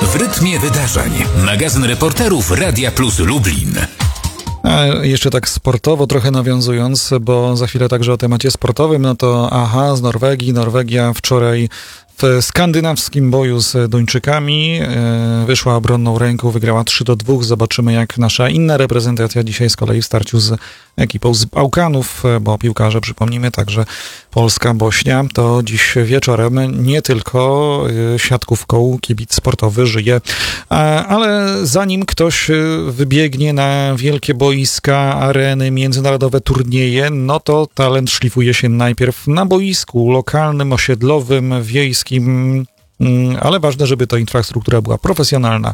W rytmie wydarzeń. Magazyn reporterów Radia Plus Lublin. A jeszcze tak sportowo trochę nawiązując, bo za chwilę także o temacie sportowym, no to z Norwegii. Norwegia wczoraj w skandynawskim boju z Duńczykami wyszła obronną ręką, wygrała 3-2. Zobaczymy, jak nasza inna reprezentacja dzisiaj z kolei w starciu z ekipą z Bałkanów, bo piłkarze, przypomnijmy, także Polska, Bośnia, to dziś wieczorem nie tylko siatkówką kibic sportowy żyje, ale zanim ktoś wybiegnie na wielkie boiska, areny, międzynarodowe turnieje, no to talent szlifuje się najpierw na boisku lokalnym, osiedlowym, wiejskim, ale ważne, żeby ta infrastruktura była profesjonalna,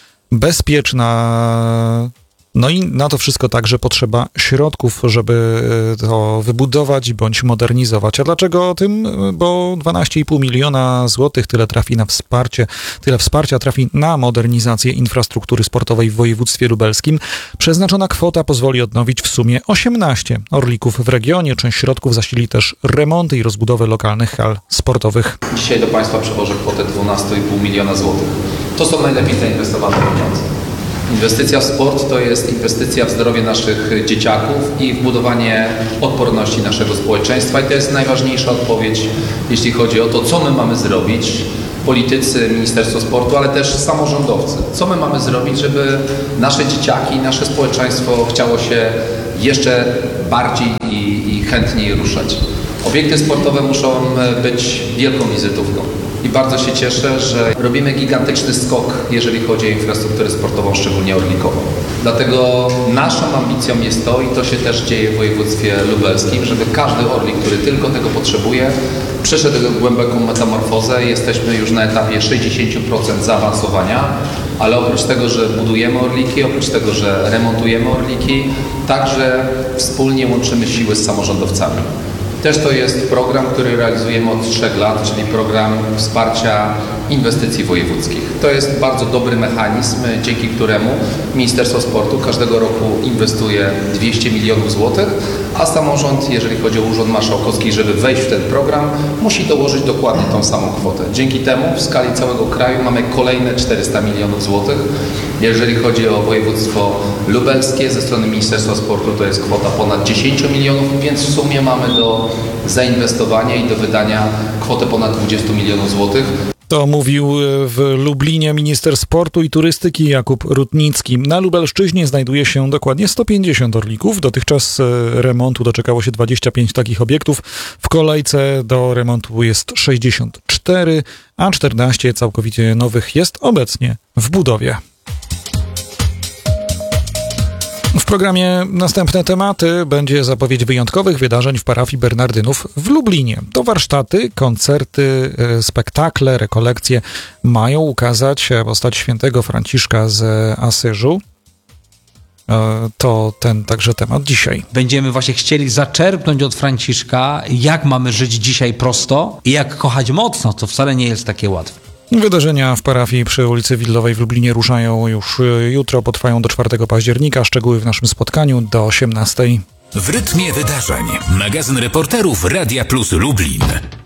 bezpieczna. No i na to wszystko także potrzeba środków, żeby to wybudować bądź modernizować. A dlaczego o tym? Bo 12,5 miliona złotych tyle wsparcia trafi na modernizację infrastruktury sportowej w województwie lubelskim. Przeznaczona kwota pozwoli odnowić w sumie 18 Orlików w regionie. Część środków zasili też remonty i rozbudowę lokalnych hal sportowych. Dzisiaj do Państwa przełożę kwotę 12,5 miliona złotych. To są najlepiej zainwestowane pieniądze. Inwestycja w sport to jest inwestycja w zdrowie naszych dzieciaków i w budowanie odporności naszego społeczeństwa i to jest najważniejsza odpowiedź, jeśli chodzi o to, co my mamy zrobić, politycy, Ministerstwo Sportu, ale też samorządowcy. Co my mamy zrobić, żeby nasze dzieciaki, nasze społeczeństwo chciało się jeszcze bardziej i chętniej ruszać. Obiekty sportowe muszą być wielką wizytówką. I bardzo się cieszę, że robimy gigantyczny skok, jeżeli chodzi o infrastrukturę sportową, szczególnie orlikową. Dlatego naszą ambicją jest to, i to się też dzieje w województwie lubelskim, żeby każdy orlik, który tylko tego potrzebuje, przeszedł głęboką metamorfozę. Jesteśmy już na etapie 60% zaawansowania, ale oprócz tego, że budujemy orliki, oprócz tego, że remontujemy orliki, także wspólnie łączymy siły z samorządowcami. Też to jest program, który realizujemy od 3 lat, czyli program wsparcia inwestycji wojewódzkich. To jest bardzo dobry mechanizm, dzięki któremu Ministerstwo Sportu każdego roku inwestuje 200 milionów złotych, a samorząd, jeżeli chodzi o Urząd Marszałkowski, żeby wejść w ten program, musi dołożyć dokładnie tą samą kwotę. Dzięki temu w skali całego kraju mamy kolejne 400 milionów złotych. Jeżeli chodzi o województwo lubelskie, ze strony Ministerstwa Sportu to jest kwota ponad 10 milionów, więc w sumie mamy do zainwestowania i do wydania kwotę ponad 20 milionów złotych. To mówił w Lublinie minister sportu i turystyki Jakub Rutnicki. Na Lubelszczyźnie znajduje się dokładnie 150 orlików. Dotychczas remontu doczekało się 25 takich obiektów. W kolejce do remontu jest 64, a 14 całkowicie nowych jest obecnie w budowie. W programie Następne tematy będzie zapowiedź wyjątkowych wydarzeń w parafii Bernardynów w Lublinie. To warsztaty, koncerty, spektakle, rekolekcje mają ukazać postać świętego Franciszka z Asyżu. To ten także temat dzisiaj. Będziemy właśnie chcieli zaczerpnąć od Franciszka, jak mamy żyć dzisiaj prosto i jak kochać mocno, co wcale nie jest takie łatwe. Wydarzenia w parafii przy ulicy Willowej w Lublinie ruszają już jutro, potrwają do 4 października. Szczegóły w naszym spotkaniu do 18. W rytmie wydarzeń. Magazyn reporterów Radia Plus Lublin.